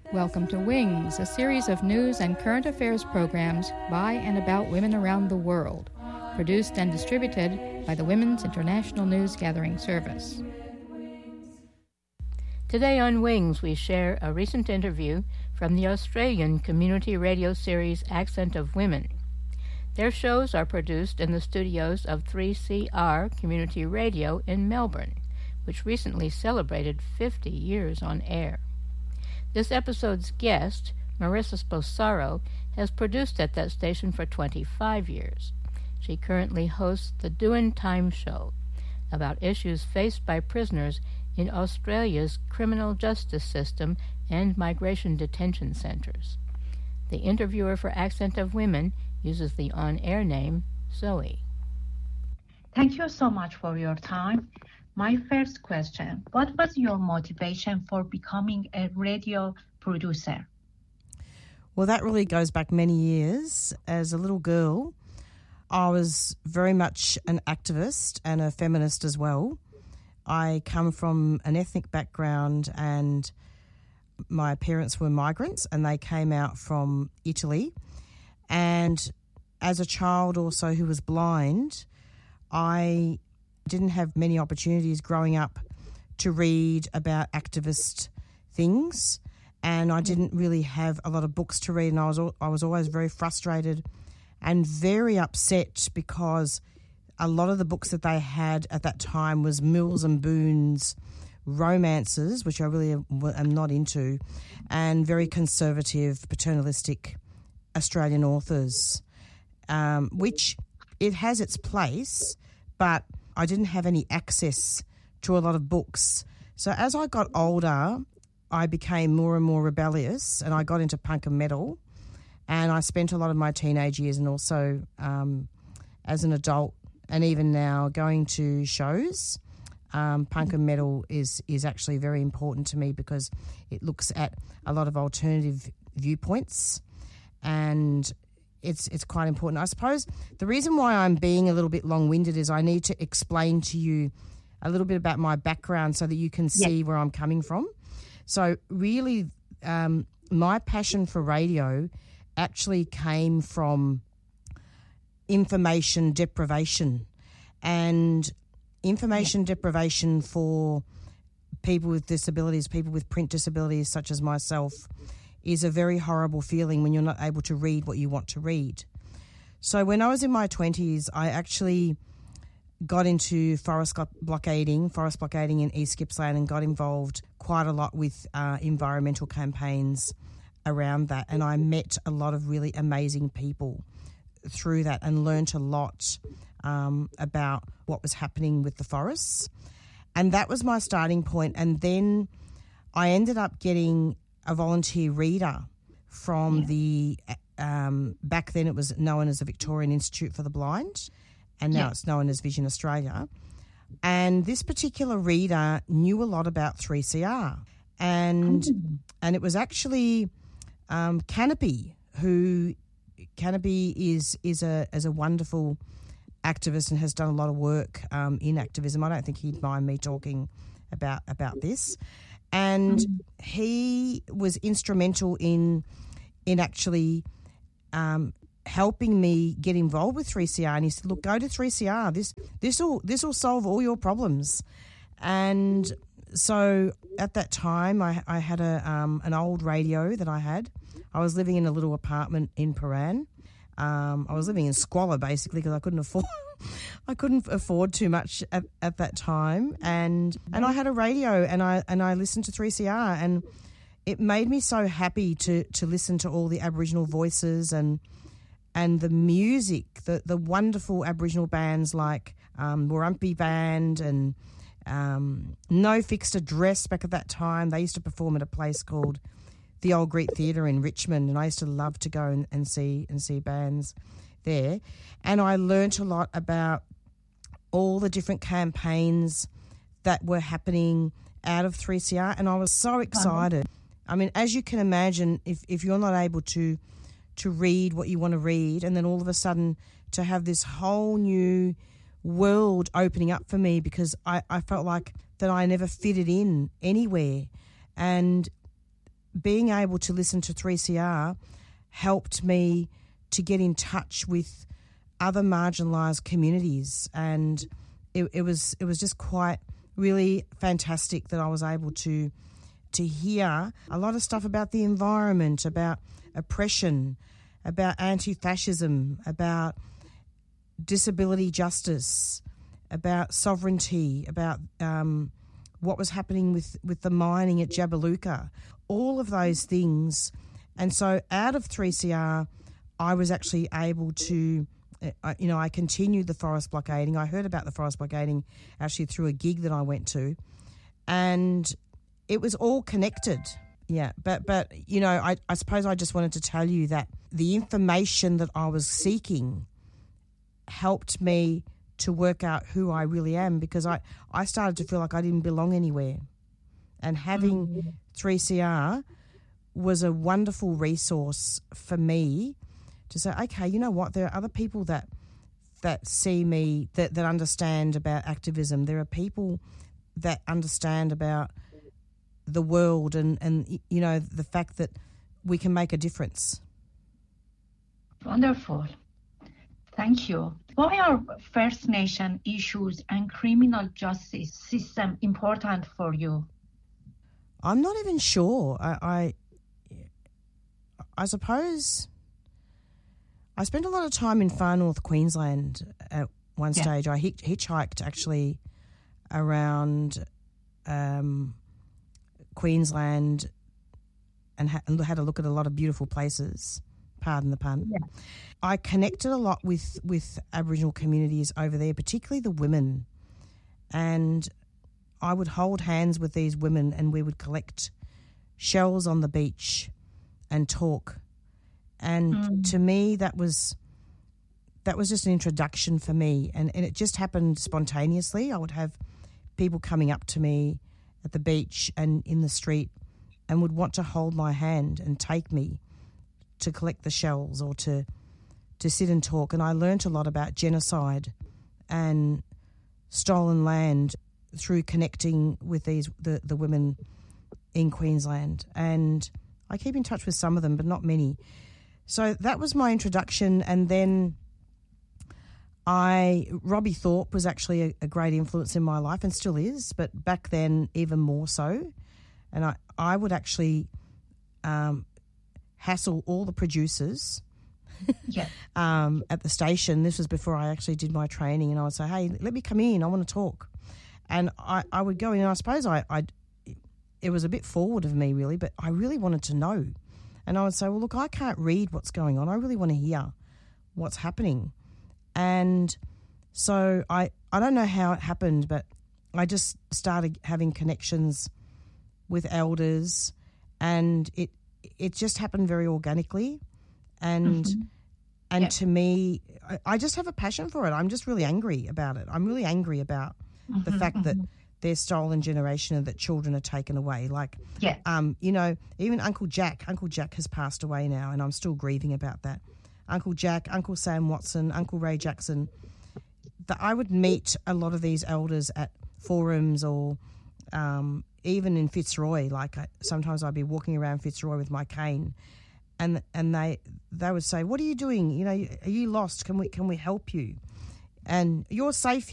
Welcome to Wings, a series of news and current affairs programs by and about women around the world, produced and distributed by the Women's International News Gathering Service. Today on Wings, we share a recent interview from the Australian community radio series Accent of Women. Their shows are produced in the studios of 3CR Community Radio in Melbourne, which recently celebrated 50 years on air. This episode's guest, Marissa Sposaro, has produced at that station for 25 years. She currently hosts the Doin' Time Show, about issues faced by prisoners in Australia's criminal justice system and migration detention centers. The interviewer for Accent of Women uses the on-air name Zoe. Thank you so much for your time. My first question, what was your motivation for becoming a radio producer? Well, that really goes back many years. As a little girl, I was very much an activist and a feminist as well. I come from an ethnic background and my parents were migrants and they came out from Italy. And as a child also who was blind, I didn't have many opportunities growing up to read about activist things, and I didn't really have a lot of books to read, and I was always very frustrated and very upset because a lot of the books that they had at that time was Mills and Boon's romances, which I really am not into, and very conservative, paternalistic Australian authors, which it has its place, but I didn't have any access to a lot of books. So as I got older, I became more and more rebellious and I got into punk and metal, and I spent a lot of my teenage years and also as an adult and even now going to shows. Punk and metal is actually very important to me because it looks at a lot of alternative viewpoints, and it's quite important. I suppose the reason why I'm being a little bit long-winded is I need to explain to you a little bit about my background so that you can see where I'm coming from. So really, my passion for radio actually came from information deprivation, and information deprivation for people with disabilities, people with print disabilities such as myself, is a very horrible feeling when you're not able to read what you want to read. So when I was in my 20s, I actually got into forest blockading in East Gippsland, and got involved quite a lot with environmental campaigns around that. And I met a lot of really amazing people through that and learnt a lot about what was happening with the forests. And that was my starting point. And then I ended up getting a volunteer reader from the, back then it was known as the Victorian Institute for the Blind, and now it's known as Vision Australia. And this particular reader knew a lot about 3CR. And it was actually Canopy, who Canopy is a wonderful activist and has done a lot of work in activism. I don't think he'd mind me talking about this. And he was instrumental in actually helping me get involved with 3CR. And he said, "Look, go to 3CR. This will solve all your problems." And so at that time, I had an old radio that I had. I was living in a little apartment in Paran. I was living in squalor basically because I couldn't afford too much at that time, and I had a radio and I listened to 3CR, and it made me so happy to listen to all the Aboriginal voices and the music, the wonderful Aboriginal bands like Warumpi Band and No Fixed Address back at that time. They used to perform at a place called the Old Greek Theatre in Richmond, and I used to love to go and see bands there. And I learnt a lot about all the different campaigns that were happening out of 3CR, and I was so excited. I mean, as you can imagine, if you're not able to read what you want to read, and then all of a sudden to have this whole new world opening up for me, because I felt like that I never fitted in anywhere. And being able to listen to 3CR helped me to get in touch with other marginalised communities, and it was just quite really fantastic that I was able to hear a lot of stuff about the environment, about oppression, about anti-fascism, about disability justice, about sovereignty, about what was happening with the mining at Jabiluka, all of those things. And so out of 3CR, I was actually able to, I continued the forest blockading. I heard about the forest blockading actually through a gig that I went to, and it was all connected. Yeah, but I suppose I just wanted to tell you that the information that I was seeking helped me to work out who I really am, because I started to feel like I didn't belong anywhere. And having 3CR was a wonderful resource for me to say, okay, you know what, there are other people that see me, that understand about activism. There are people that understand about the world and the fact that we can make a difference. Wonderful. Thank you. Why are First Nation issues and criminal justice system important for you? I'm not even sure. I suppose I spent a lot of time in far north Queensland at one stage. I hitchhiked actually around Queensland and had a look at a lot of beautiful places, pardon the pun. Yeah. I connected a lot with Aboriginal communities over there, particularly the women, and I would hold hands with these women and we would collect shells on the beach and talk. And to me, that was just an introduction for me, and it just happened spontaneously. I would have people coming up to me at the beach and in the street and would want to hold my hand and take me to collect the shells or to sit and talk. And I learnt a lot about genocide and stolen land through connecting with the women in Queensland. And I keep in touch with some of them, but not many. So that was my introduction. And then Robbie Thorpe was actually a great influence in my life and still is, but back then even more so. And I would actually hassle all the producers at the station. This was before I actually did my training, and I would say, hey, let me come in, I want to talk. And I would go in, and I suppose it was a bit forward of me really, but I really wanted to know. And I would say, well, look, I can't read what's going on. I really want to hear what's happening. And so I don't know how it happened, but I just started having connections with elders, and it just happened very organically. And to me, I just have a passion for it. I'm just really angry about it. I'm really angry about the fact that there's stolen generation and that children are taken away. Even Uncle Jack has passed away now, and I'm still grieving about that. Uncle Jack, Uncle Sam Watson, Uncle Ray Jackson. I would meet a lot of these elders at forums or even in Fitzroy. Sometimes I'd be walking around Fitzroy with my cane, and they would say, "What are you doing? Are you lost? Can we help you? And you're safe